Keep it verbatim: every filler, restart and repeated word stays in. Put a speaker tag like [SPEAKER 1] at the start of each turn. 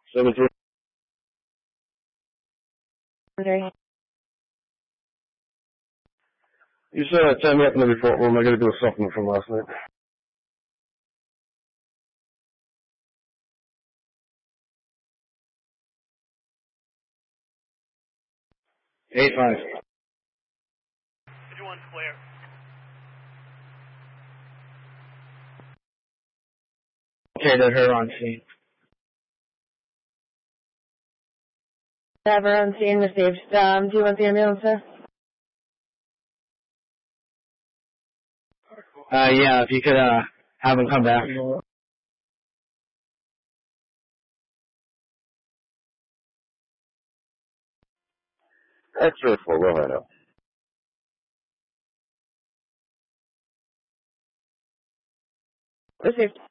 [SPEAKER 1] seven three. You said uh, turn me up in the report room. I got to do a supplement from last night. Eight five.
[SPEAKER 2] fifty-one clear.
[SPEAKER 3] Okay, to her on scene.
[SPEAKER 4] Have her on scene received. Um, do you want the ambulance, sir?
[SPEAKER 3] Uh, yeah, if you could, uh, have him come back.
[SPEAKER 1] X-ray four, go ahead.
[SPEAKER 4] Received.